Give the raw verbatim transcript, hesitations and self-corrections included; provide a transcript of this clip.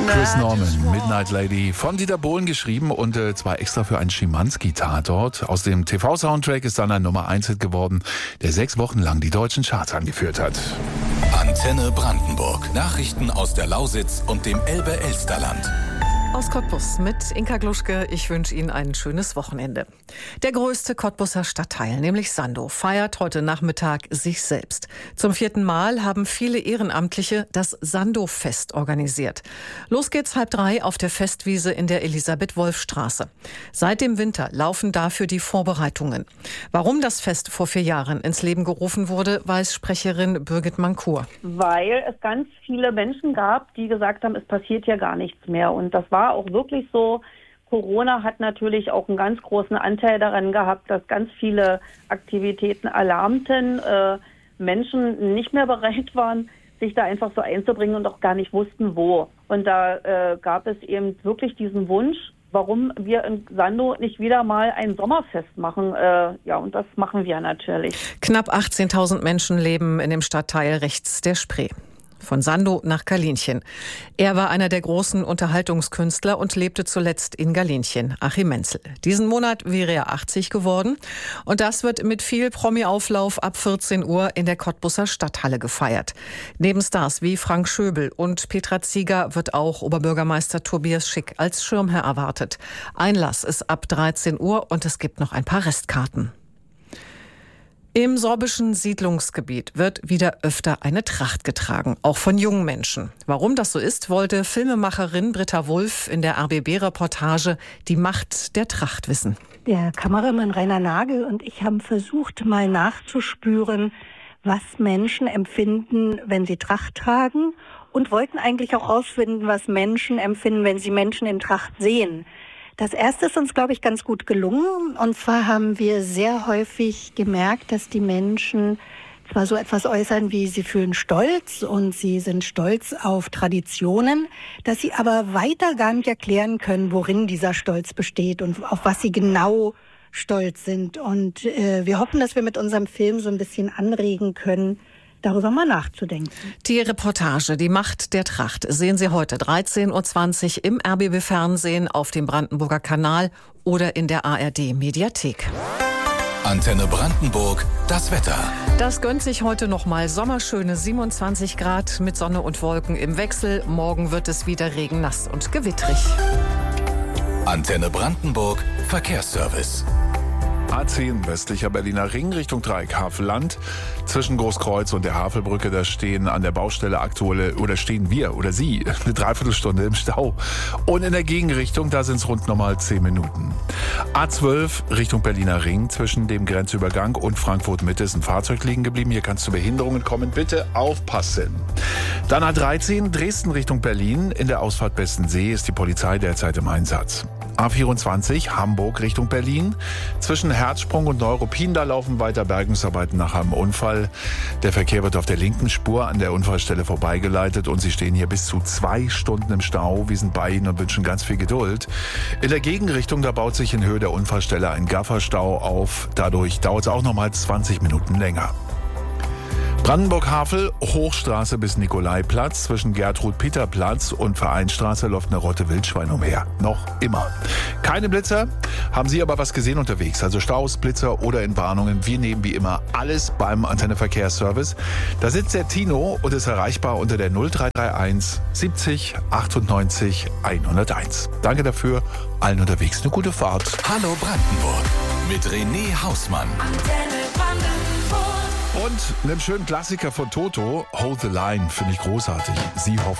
Chris Norman, Midnight Lady, von Dieter Bohlen geschrieben und äh, zwar extra für einen Schimanski-Tatort. Aus dem T V-Soundtrack ist dann ein Nummer eins Hit geworden, der sechs Wochen lang die deutschen Charts angeführt hat. Antenne Brandenburg. Nachrichten aus der Lausitz und dem Elbe-Elsterland. Aus Cottbus mit Inka Gluschke. Ich wünsche Ihnen ein schönes Wochenende. Der größte Cottbuser Stadtteil, nämlich Sandow, feiert heute Nachmittag sich selbst. Zum vierten Mal haben viele Ehrenamtliche das Sandow-Fest organisiert. Los geht's halb drei auf der Festwiese in der Elisabeth-Wolf-Straße. Seit dem Winter laufen dafür die Vorbereitungen. Warum das Fest vor vier Jahren ins Leben gerufen wurde, weiß Sprecherin Birgit Mankur. Weil es ganz viele Menschen gab, die gesagt haben, es passiert ja gar nichts mehr. Und das war auch wirklich so. Corona hat natürlich auch einen ganz großen Anteil daran gehabt, dass ganz viele Aktivitäten erlahmten, äh, Menschen nicht mehr bereit waren, sich da einfach so einzubringen und auch gar nicht wussten, wo. Und da äh, gab es eben wirklich diesen Wunsch, warum wir in Sandow nicht wieder mal ein Sommerfest machen. Äh, ja, und das machen wir natürlich. Knapp achtzehntausend Menschen leben in dem Stadtteil rechts der Spree. Von Sandow nach Galinchen. Er war einer der großen Unterhaltungskünstler und lebte zuletzt in Galinchen, Achim Menzel. Diesen Monat wäre er achtzig geworden und das wird mit viel Promi-Auflauf ab vierzehn Uhr in der Cottbuser Stadthalle gefeiert. Neben Stars wie Frank Schöbel und Petra Zieger wird auch Oberbürgermeister Tobias Schick als Schirmherr erwartet. Einlass ist ab dreizehn Uhr und es gibt noch ein paar Restkarten. Im sorbischen Siedlungsgebiet wird wieder öfter eine Tracht getragen, auch von jungen Menschen. Warum das so ist, wollte Filmemacherin Britta Wulff in der R B B-Reportage Die Macht der Tracht wissen. Der Kameramann Rainer Nagel und ich haben versucht, mal nachzuspüren, was Menschen empfinden, wenn sie Tracht tragen, und wollten eigentlich auch herausfinden, was Menschen empfinden, wenn sie Menschen in Tracht sehen. Das erste ist uns, glaube ich, ganz gut gelungen. Und zwar haben wir sehr häufig gemerkt, dass die Menschen zwar so etwas äußern wie, sie fühlen Stolz und sie sind stolz auf Traditionen, dass sie aber weiter gar nicht erklären können, worin dieser Stolz besteht und auf was sie genau stolz sind. Und äh, wir hoffen, dass wir mit unserem Film so ein bisschen anregen können, darüber mal nachzudenken. Die Reportage Die Macht der Tracht sehen Sie heute dreizehn Uhr zwanzig im R B B-Fernsehen, auf dem Brandenburger Kanal oder in der A R D-Mediathek. Antenne Brandenburg, das Wetter. Das gönnt sich heute noch mal sommerschöne siebenundzwanzig Grad mit Sonne und Wolken im Wechsel. Morgen wird es wieder regennass und gewittrig. Antenne Brandenburg, Verkehrsservice. A zehn westlicher Berliner Ring Richtung Dreieck Havelland. Zwischen Großkreuz und der Havelbrücke, da stehen an der Baustelle aktuelle, oder stehen wir oder Sie eine Dreiviertelstunde im Stau. Und in der Gegenrichtung, da sind es rund nochmal zehn Minuten. A zwölf Richtung Berliner Ring, zwischen dem Grenzübergang und Frankfurt Mitte ist ein Fahrzeug liegen geblieben. Hier kann es zu Behinderungen kommen. Bitte aufpassen. Dann A dreizehn Dresden Richtung Berlin. In der Ausfahrt Bestensee ist die Polizei derzeit im Einsatz. A vierundzwanzig Hamburg Richtung Berlin. Zwischen Herzsprung und Neuruppin, da laufen weiter Bergungsarbeiten nach einem Unfall. Der Verkehr wird auf der linken Spur an der Unfallstelle vorbeigeleitet und Sie stehen hier bis zu zwei Stunden im Stau. Wir sind bei Ihnen und wünschen ganz viel Geduld. In der Gegenrichtung, da baut sich in Höhe der Unfallstelle ein Gafferstau auf. Dadurch dauert es auch nochmal zwanzig Minuten länger. Brandenburg-Havel, Hochstraße bis Nikolaiplatz. Zwischen Gertrud-Peter-Platz und Vereinsstraße läuft eine rote Wildschwein umher. Noch immer. Keine Blitzer. Haben Sie aber was gesehen unterwegs? Also Staus, Blitzer oder Entwarnungen. Wir nehmen wie immer alles beim Antenne Verkehrsservice. Da sitzt der Tino und ist erreichbar unter der null drei drei eins siebzig achtundneunzig hunderteins. Danke dafür. Allen unterwegs eine gute Fahrt. Hallo Brandenburg mit René Hausmann. Antenne Brandenburg. Und einen schönen Klassiker von Toto, Hold the Line, finde ich großartig. Sie hoffen